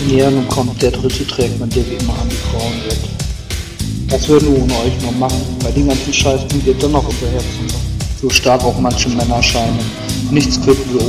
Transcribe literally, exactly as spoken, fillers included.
Ja, nun kommt der dritte Track, mit dem wie immer an die Frauen wird. Was würden wir ohne euch nur machen? Bei den ganzen Scheiß, die wir dennoch hinterher zu. So stark auch manche Männer scheinen. Nichts quitten wir